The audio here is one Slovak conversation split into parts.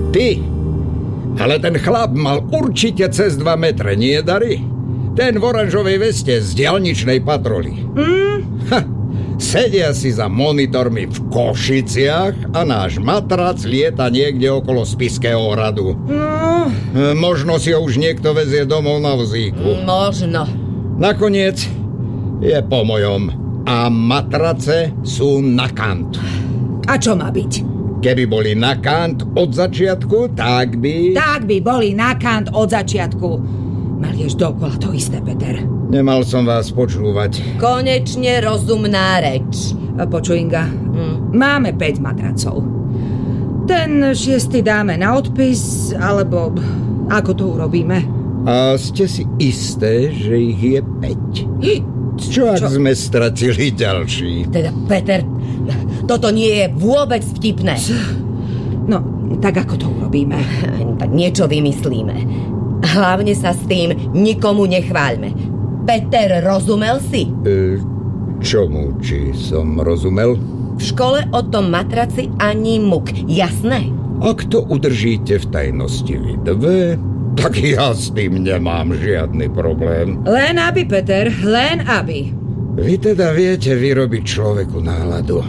Ty. Ale ten chlap mal určite cez 2 metre, nie, Dary? Ten v oranžovej veste z diaľničnej patroly. Sedia si za monitormi v Košiciach a náš matrac lieta niekde okolo Spišského hradu. Možno si ho už niekto vezie domov na vozíku. Možno. Nakoniec je po mojom. A matrace sú na kant. A čo má byť? Keby boli na kant od začiatku, tak by... Tak by boli na kant od začiatku. Malieš dokola to isté, Peter. Nemal som vás počúvať. Konečne rozumná reč. Počuj, Inga, máme 5 matracov. Ten 6. dáme na odpis, alebo ako to urobíme? A ste si isté, že ich je 5? Čo ak sme stratili ďalší? Teda, Peter, toto nie je vôbec vtipné. No, tak ako to urobíme? Tak niečo vymyslíme. Hlavne sa s tým nikomu nechváľme. Peter, rozumel si? Čomu? Či som rozumel? V škole o tom matraci ani muk. Jasné? Ak to udržíte v tajnosti vy dve, tak ja s tým nemám žiadny problém. Len aby, Peter, len aby. Vy teda viete vyrobiť človeku náladu.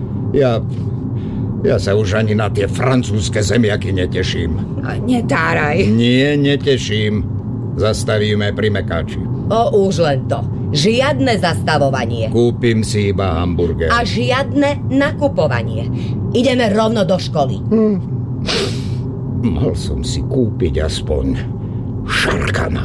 Ja sa už ani na tie francúzske zemiaky neteším. Netáraj. Nie, neteším. Zastavíme pri Mekáči. Už len to. Žiadne zastavovanie. Kúpim si iba hamburger. A žiadne nakupovanie. Ideme rovno do školy. Mal som si kúpiť aspoň šarkana.